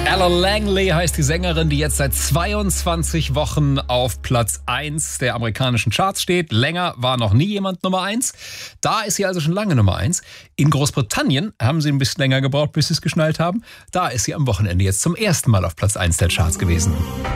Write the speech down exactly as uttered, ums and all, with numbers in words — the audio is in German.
Ella Langley heißt die Sängerin, die jetzt seit zweiundzwanzig Wochen auf Platz eins der amerikanischen Charts steht. Länger war noch nie jemand Nummer eins. Da ist sie also schon lange Nummer eins. In Großbritannien haben sie ein bisschen länger gebraucht, bis sie es geschnallt haben. Da ist sie am Wochenende jetzt zum ersten Mal auf Platz eins der Charts gewesen.